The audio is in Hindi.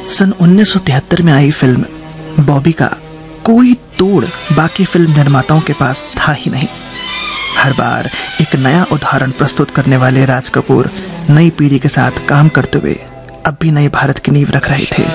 सन 1973 में आई फिल्म बॉबी का कोई तोड़ बाकी फिल्म निर्माताओं के पास था ही नहीं। हर बार एक नया उदाहरण प्रस्तुत करने वाले राज कपूर नई पीढ़ी के साथ काम करते हुए अब भी नए भारत की नींव रख रहे थे।